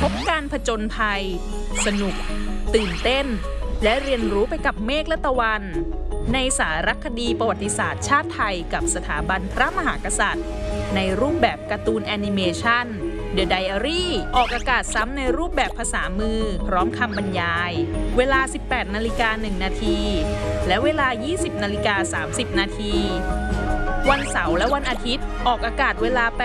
พบการผจญภัยสนุกตื่นเต้นและเรียนรู้ไปกับเมฆและตะวันในสารคดีประวัติศาสตร์ชาติไทยกับสถาบันพระมหากษัตริย์ในรูปแบบการ์ตูนแอนิเมชัน The Diary ออกอากาศซ้ำในรูปแบบภาษามือพร้อมคำบรรยายเวลา 18:01 น.และเวลา 20:30 น.วันเสาร์และวันอาทิตย์ออกอากาศเวลา